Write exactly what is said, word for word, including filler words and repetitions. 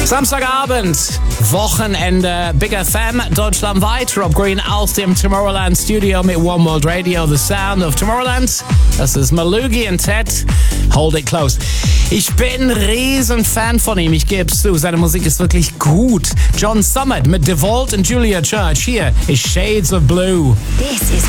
Samstagabend, Wochenende, Big F M, deutschlandweit. Rob Green aus dem Tomorrowland Studio mit One World Radio, The Sound of Tomorrowland. Das ist Malugi und Ted. Hold it close. Ich bin ein riesen Fan von ihm, ich gebe es zu. Seine Musik ist wirklich gut. John Summit mit DeVault und Julia Church. Hier ist Shades of Blue. This is